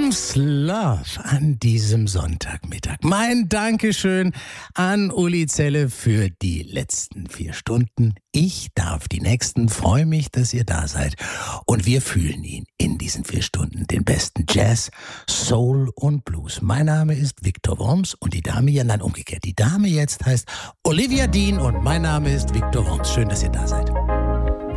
Worms Love an diesem Sonntagmittag. Mein Dankeschön an Uli Zelle für die letzten 4 Stunden. Ich darf die nächsten, freue mich, dass ihr da seid. Und wir fühlen ihn in diesen 4 Stunden, den besten Jazz, Soul und Blues. Mein Name ist Viktor Worms und die Dame, ja nein, umgekehrt. Die Dame jetzt heißt Olivia Dean und mein Name ist Viktor Worms. Schön, dass ihr da seid.